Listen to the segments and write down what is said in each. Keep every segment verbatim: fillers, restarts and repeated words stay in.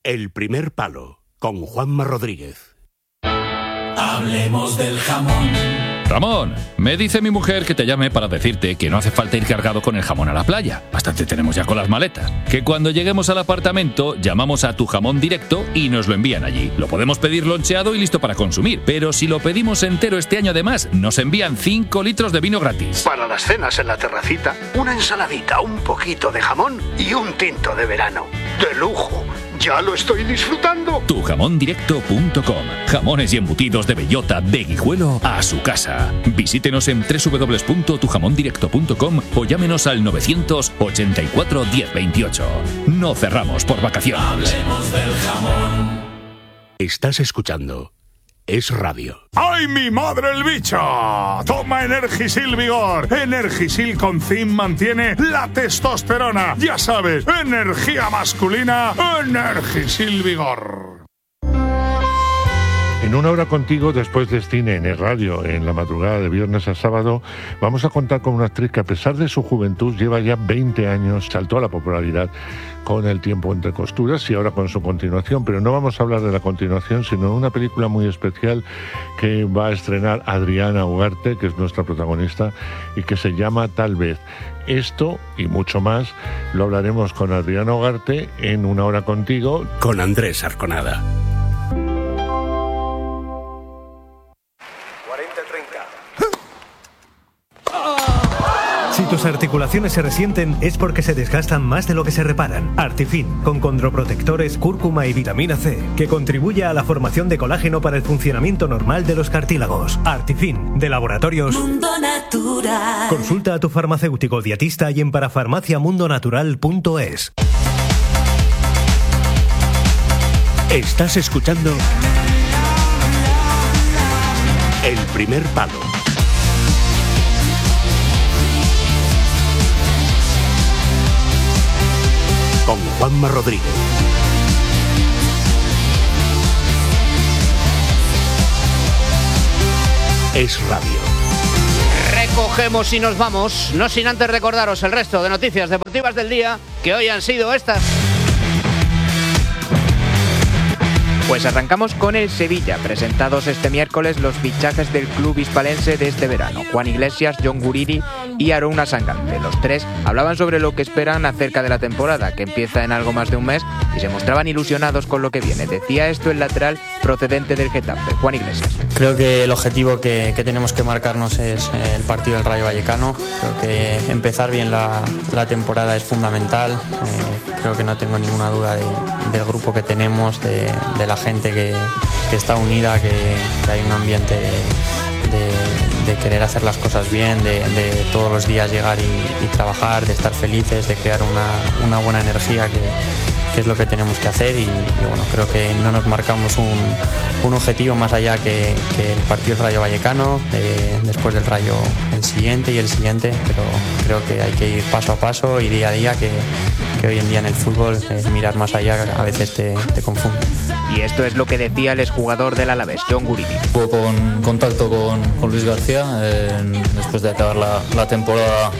El primer palo, con Juanma Rodríguez. Hablemos del jamón. Ramón, me dice mi mujer que te llame para decirte que no hace falta ir cargado con el jamón a la playa. Bastante tenemos ya con las maletas. Que cuando lleguemos al apartamento, llamamos a Tu Jamón Directo y nos lo envían allí. Lo podemos pedir loncheado y listo para consumir. Pero si lo pedimos entero este año además, nos envían cinco litros de vino gratis. Para las cenas en la terracita, una ensaladita, un poquito de jamón y un tinto de verano. ¡De lujo! ¡Ya lo estoy disfrutando! tu jamón directo punto com. Jamones y embutidos de bellota, de Guijuelo a su casa. Visítenos en doble u doble u doble u punto tu jamón directo punto com o llámenos al novecientos ochenta y cuatro diez veintiocho. No cerramos por vacaciones. Hablemos del jamón. Estás escuchando Es Radio. ¡Ay, mi madre el bicho! Toma Energisil Vigor. Energisil con zinc mantiene la testosterona. Ya sabes, energía masculina, Energisil Vigor. En una hora contigo, después de cine en el radio, en la madrugada de viernes a sábado, vamos a contar con una actriz que a pesar de su juventud lleva ya veinte años, saltó a la popularidad con El tiempo entre costuras y ahora con su continuación, pero no vamos a hablar de la continuación, sino de una película muy especial que va a estrenar Adriana Ugarte, que es nuestra protagonista, y que se llama Tal vez. Esto y mucho más lo hablaremos con Adriana Ugarte en Una hora contigo, con Andrés Arconada. Si tus articulaciones se resienten es porque se desgastan más de lo que se reparan. Artifin, con condroprotectores, cúrcuma y vitamina C, que contribuye a la formación de colágeno para el funcionamiento normal de los cartílagos. Artifin, de Laboratorios Mundo Natural. Consulta a tu farmacéutico dietista y en parafarmacia mundo natural punto es. Estás escuchando El primer palo. Con Juanma Rodríguez. Es Radio. Recogemos y nos vamos, no sin antes recordaros el resto de noticias deportivas del día, que hoy han sido estas. Pues arrancamos con el Sevilla, presentados este miércoles los fichajes del club hispalense de este verano. Juan Iglesias, John Guriri y Aruna Sangante. Los tres hablaban sobre lo que esperan acerca de la temporada, que empieza en algo más de un mes, y se mostraban ilusionados con lo que viene. Decía esto el lateral procedente del Getafe, Juan Iglesias. Creo que el objetivo que, que tenemos que marcarnos es el partido del Rayo Vallecano. Creo que empezar bien la, la temporada es fundamental. Eh, creo que no tengo ninguna duda de, del grupo que tenemos, de, de la gente que, que está unida, que, que hay un ambiente de, de, de querer hacer las cosas bien, de, de todos los días llegar y, y trabajar, de estar felices, de crear una, una buena energía que, que es lo que tenemos que hacer y, y bueno, creo que no nos marcamos un, un objetivo más allá que, que el partido del Rayo Vallecano, eh, después del Rayo el siguiente y el siguiente, pero creo que hay que ir paso a paso y día a día, que, que hoy en día en el fútbol eh, mirar más allá a veces te, te confunde. Y esto es lo que decía el exjugador del Alavés, John Guriri. Estuve con contacto con, con Luis García eh, después de acabar la, la temporada.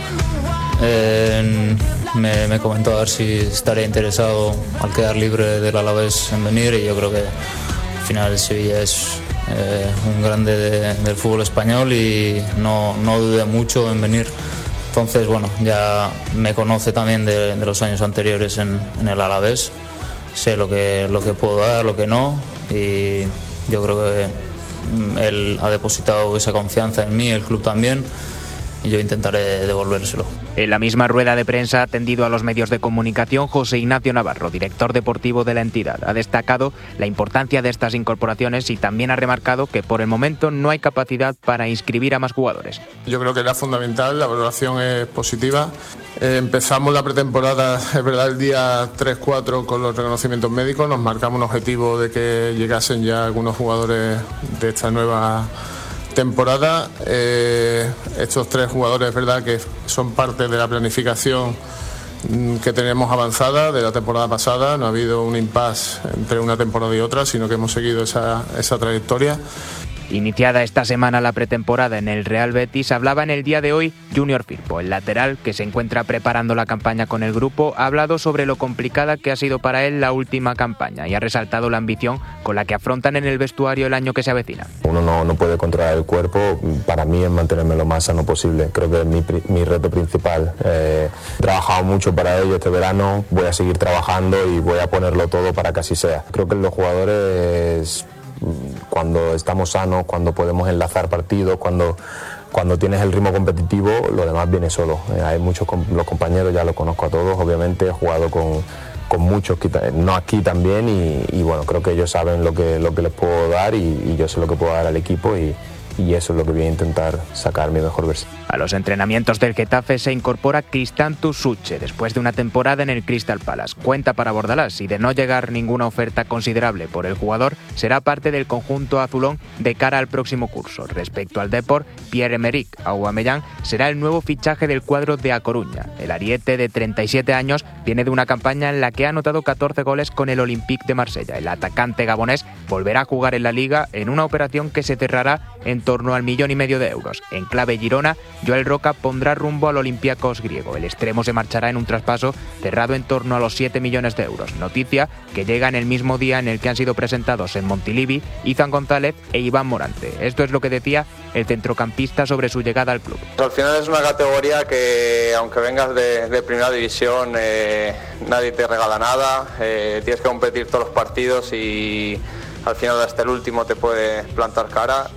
Eh, me, me comentó a ver si estaría interesado al quedar libre del Alavés en venir, y yo creo que al final el Sevilla es eh, un grande de, del fútbol español y no, no dudé mucho en venir. Entonces, bueno, ya me conoce también de, de los años anteriores en, en el Alavés. Sé lo que, lo que puedo dar, lo que no, y yo creo que él ha depositado esa confianza en mí, el club también, y yo intentaré devolvérselo. En la misma rueda de prensa atendido a los medios de comunicación, José Ignacio Navarro, director deportivo de la entidad, ha destacado la importancia de estas incorporaciones y también ha remarcado que por el momento no hay capacidad para inscribir a más jugadores. Yo creo que era fundamental, la valoración es positiva. Eh, empezamos la pretemporada, es verdad, el día tres cuatro con los reconocimientos médicos. Nos marcamos un objetivo de que llegasen ya algunos jugadores de esta nueva temporada. Eh, estos tres jugadores, es verdad, que son parte de la planificación que tenemos avanzada de la temporada pasada. No ha habido un impasse entre una temporada y otra, sino que hemos seguido esa, esa trayectoria. Iniciada esta semana la pretemporada en el Real Betis, hablaba en el día de hoy Junior Firpo. El lateral, que se encuentra preparando la campaña con el grupo, ha hablado sobre lo complicada que ha sido para él la última campaña y ha resaltado la ambición con la que afrontan en el vestuario el año que se avecina. Uno no, no puede controlar el cuerpo, para mí es mantenerme lo más sano posible. Creo que es mi, mi reto principal. Eh, he trabajado mucho para ello este verano, voy a seguir trabajando y voy a ponerlo todo para que así sea. Creo que los jugadores, cuando estamos sanos, cuando podemos enlazar partidos, cuando, cuando tienes el ritmo competitivo, lo demás viene solo. Eh, hay muchos, los compañeros ya los conozco a todos, obviamente he jugado con, con muchos, no aquí también, y, y bueno, creo que ellos saben lo que, lo que les puedo dar y, y yo sé lo que puedo dar al equipo y, y eso es lo que voy a intentar sacar mi mejor versión. A los entrenamientos del Getafe se incorpora Cristantu Suche después de una temporada en el Crystal Palace. Cuenta para Bordalás y de no llegar ninguna oferta considerable por el jugador, será parte del conjunto azulón de cara al próximo curso. Respecto al Depor, Pierre-Emerick Aubameyang será el nuevo fichaje del cuadro de A Coruña. El ariete de treinta y siete años viene de una campaña en la que ha anotado catorce goles con el Olympique de Marsella. El atacante gabonés volverá a jugar en la Liga en una operación que se cerrará en torno al millón y medio de euros. En clave Girona, Joel Roca pondrá rumbo al Olympiacos griego. El extremo se marchará en un traspaso cerrado en torno a los siete millones de euros. Noticia que llega en el mismo día en el que han sido presentados en Montilivi Izan González e Iván Morante. Esto es lo que decía el centrocampista sobre su llegada al club. Al final es una categoría que, aunque vengas de, de primera división, eh, nadie te regala nada. Eh, tienes que competir todos los partidos y al final hasta el último te puede plantar cara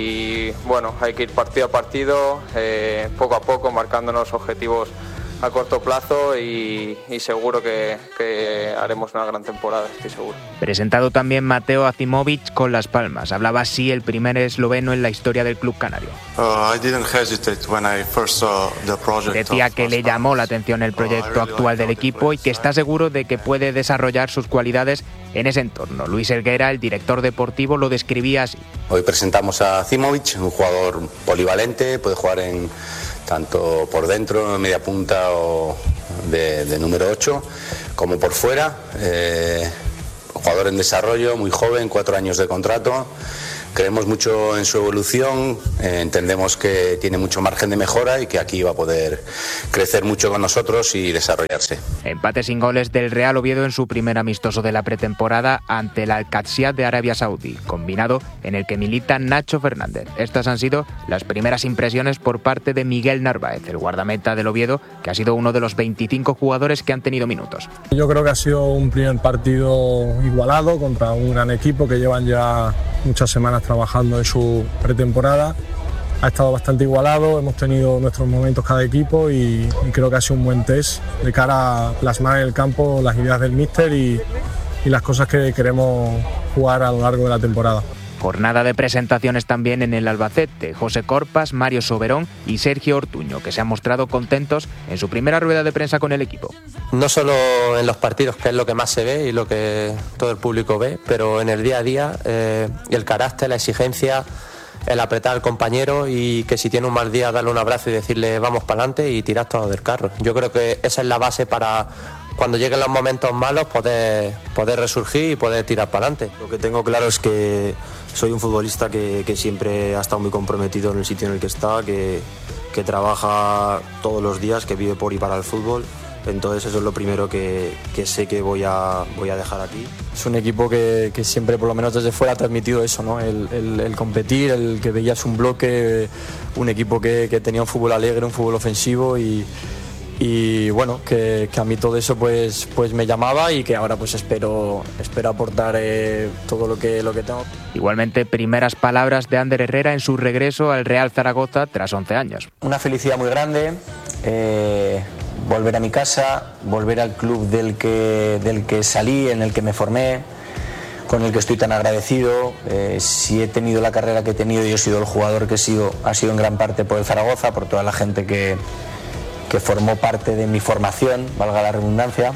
y bueno, hay que ir partido a partido, eh, poco a poco, marcándonos objetivos a corto plazo y, y seguro que, que haremos una gran temporada, estoy seguro. Presentado también Mateo Azimovic con Las Palmas. Hablaba así el primer esloveno en la historia del club canario. Uh, I didn't hesitate when I first saw the project. Decía que le llamó la atención el proyecto actual del equipo y que está seguro de que puede desarrollar sus cualidades en ese entorno. Luis Helguera, el director deportivo, lo describía así. Hoy presentamos a Azimovic, un jugador polivalente, puede jugar en tanto por dentro, media punta o de, de número ocho, como por fuera. Eh, jugador en desarrollo, muy joven, cuatro años de contrato. Creemos mucho en su evolución, eh, entendemos que tiene mucho margen de mejora y que aquí va a poder crecer mucho con nosotros y desarrollarse. Empate sin goles del Real Oviedo en su primer amistoso de la pretemporada ante el Al-Qadsiya de Arabia Saudí, combinado en el que milita Nacho Fernández. Estas han sido las primeras impresiones por parte de Miguel Narváez, el guardameta del Oviedo, que ha sido uno de los veinticinco jugadores que han tenido minutos. Yo creo que ha sido un primer partido igualado contra un gran equipo que llevan ya muchas semanas trabajando en su pretemporada. Ha estado bastante igualado, hemos tenido nuestros momentos cada equipo y, y creo que ha sido un buen test de cara a plasmar en el campo las ideas del míster y, y las cosas que queremos jugar a lo largo de la temporada. Jornada de presentaciones también en el Albacete. José Corpas, Mario Soberón y Sergio Ortuño, que se han mostrado contentos en su primera rueda de prensa con el equipo. No solo en los partidos, que es lo que más se ve y lo que todo el público ve, pero en el día a día, eh, el carácter, la exigencia, el apretar al compañero y que si tiene un mal día darle un abrazo y decirle vamos para adelante y tirar todo del carro. Yo creo que esa es la base para cuando lleguen los momentos malos poder, poder resurgir y poder tirar para adelante. Lo que tengo claro es que soy un futbolista que, que siempre ha estado muy comprometido en el sitio en el que está, que, que trabaja todos los días, que vive por y para el fútbol. Entonces eso es lo primero que, que sé que voy a, voy a dejar aquí. Es un equipo que, que siempre, por lo menos desde fuera, ha transmitido eso, ¿no? El, el, el competir, el que veías un bloque, un equipo que, que tenía un fútbol alegre, un fútbol ofensivo y, y bueno, que, que a mí todo eso pues, pues me llamaba y que ahora pues espero, espero aportar eh, todo lo que, lo que tengo. Igualmente, primeras palabras de Ander Herrera en su regreso al Real Zaragoza tras once años. Una felicidad muy grande. Eh... Volver a mi casa, volver al club del que, del que salí, en el que me formé, con el que estoy tan agradecido. Eh, si he tenido la carrera que he tenido y he sido el jugador que he sido, ha sido en gran parte por el Zaragoza, por toda la gente que, que formó parte de mi formación, valga la redundancia.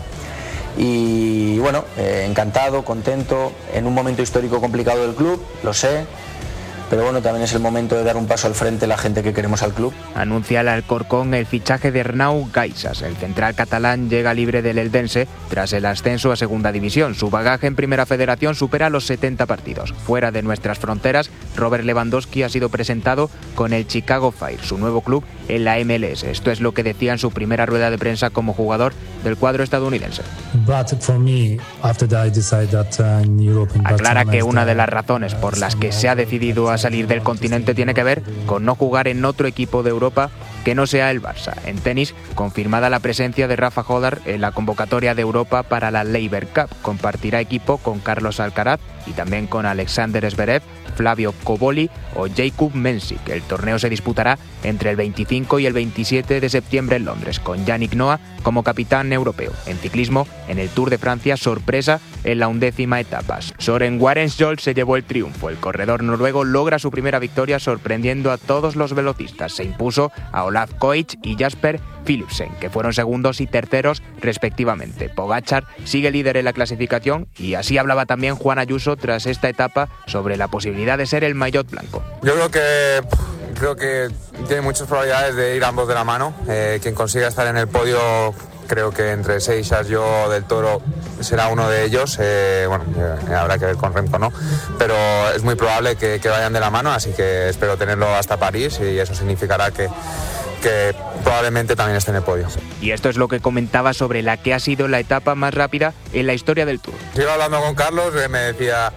Y bueno, eh, encantado, contento, en un momento histórico complicado del club, lo sé, pero bueno, también es el momento de dar un paso al frente la gente que queremos al club. Anuncia el Alcorcón el fichaje de Arnau Gaisas. El central catalán llega libre del Eldense tras el ascenso a Segunda División. Su bagaje en Primera Federación supera los setenta partidos. Fuera de nuestras fronteras, Robert Lewandowski ha sido presentado con el Chicago Fire, su nuevo club en la M L S. Esto es lo que decía en su primera rueda de prensa como jugador del cuadro estadounidense. Aclara que una de las razones por las que se ha decidido a salir del continente tiene que ver con no jugar en otro equipo de Europa que no sea el Barça. En tenis, confirmada la presencia de Rafa Nadal en la convocatoria de Europa para la Laver Cup. Compartirá equipo con Carlos Alcaraz y también con Alexander Zverev, Flavio Cobolli o Jakub Mensik. El torneo se disputará entre el veinticinco y el veintisiete de septiembre en Londres, con Yannick Noah como capitán europeo. En ciclismo, en el Tour de Francia, sorpresa en la undécima etapa. Søren Warensjold se llevó el triunfo. El corredor noruego logra su primera victoria sorprendiendo a todos los velocistas. Se impuso a Olaf Koich y Jasper Philipsen, que fueron segundos y terceros respectivamente. Pogačar sigue líder en la clasificación y así hablaba también Juan Ayuso tras esta etapa sobre la posibilidad de ser el maillot blanco. Yo creo que creo que tiene muchas probabilidades de ir ambos de la mano. Eh, quien consiga estar en el podio, creo que entre Seixas, yo, Del Toro será uno de ellos. Eh, bueno, eh, habrá que ver con Remco, ¿no? Pero es muy probable que, que vayan de la mano, así que espero tenerlo hasta París y eso significará que que probablemente también esté en el podio. Y esto es lo que comentaba sobre la que ha sido la etapa más rápida en la historia del Tour. Sigo hablando con Carlos, que me decía,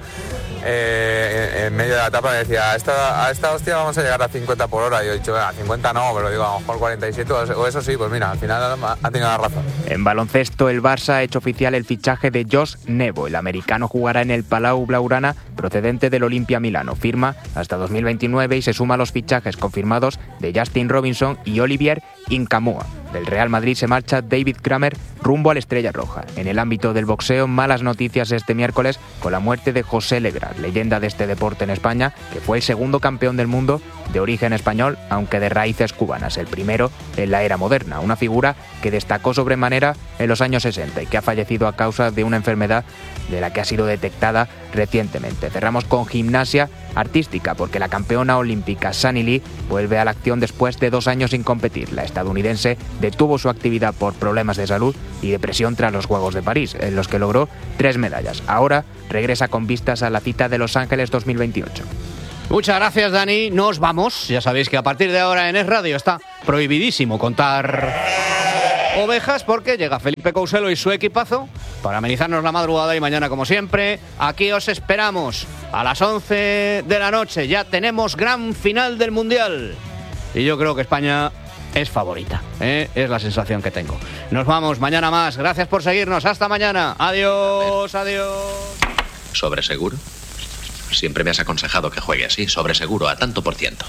eh, en, en medio de la etapa, me decía, a esta, a esta hostia vamos a llegar a cincuenta por hora. Y yo he dicho, a cincuenta no, pero digo, a lo mejor cuarenta y siete o eso sí, pues mira, al final ha tenido la razón. En baloncesto, el Barça ha hecho oficial el fichaje de Josh Nebo. El americano jugará en el Palau Blaugrana, procedente del Olimpia Milano. Firma hasta dos mil veintinueve y se suma a los fichajes confirmados de Justin Robinson y Olivier Incamoa. Del Real Madrid se marcha David Kramer rumbo a la Estrella Roja. En el ámbito del boxeo, malas noticias este miércoles con la muerte de José Legras, leyenda de este deporte en España, que fue el segundo campeón del mundo de origen español, aunque de raíces cubanas, el primero en la era moderna, una figura que destacó sobremanera en los años sesenta y que ha fallecido a causa de una enfermedad de la que ha sido detectada recientemente. Cerramos con gimnasia artística, porque la campeona olímpica Sunny Lee vuelve a la acción después de dos años sin competir. La estadounidense detuvo su actividad por problemas de salud y depresión tras los Juegos de París, en los que logró tres medallas. Ahora regresa con vistas a la cita de Los Ángeles dos mil veintiocho. Muchas gracias, Dani. Nos vamos. Ya sabéis que a partir de ahora en Es Radio está prohibidísimo contar ovejas, porque llega Felipe Couselo y su equipazo para amenizarnos la madrugada, y mañana, como siempre, aquí os esperamos a las once de la noche. Ya tenemos gran final del Mundial y yo creo que España es favorita, ¿eh? Es la sensación que tengo. Nos vamos, mañana más. Gracias por seguirnos. Hasta mañana. Adiós, adiós. ¿Sobre seguro? Siempre me has aconsejado que juegue así, sobre seguro, a tanto por ciento.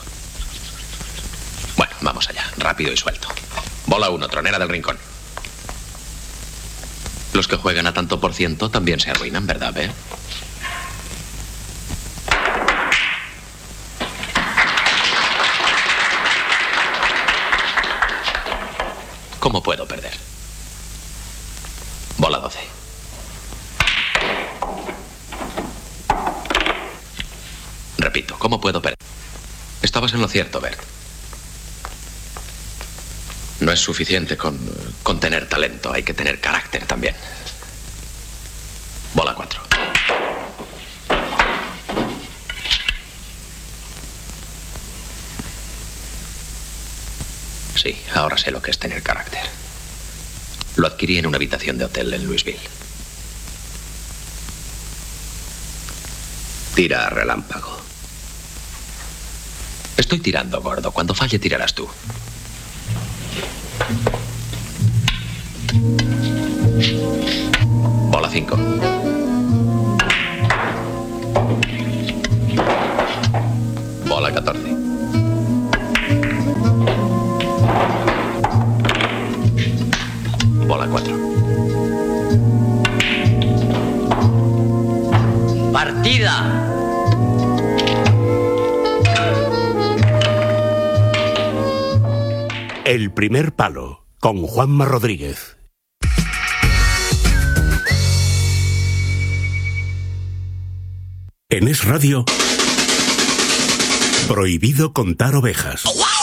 Bueno, vamos allá, rápido y suelto. Bola uno, tronera del rincón. Los que juegan a tanto por ciento también se arruinan, ¿verdad, eh? ¿Cómo puedo perder? Bola doce. Repito, ¿cómo puedo perder? Estabas en lo cierto, Bert. No es suficiente con, con tener talento, hay que tener carácter también. Bola cuatro. Sí, ahora sé lo que es tener carácter. Lo adquirí en una habitación de hotel en Louisville. Tira a relámpago. Estoy tirando, gordo. Cuando falle, tirarás tú. Bola cinco. Bola catorce. Bola cuatro. Partida. El primer palo, con Juanma Rodríguez. En Es Radio, Prohibido contar ovejas.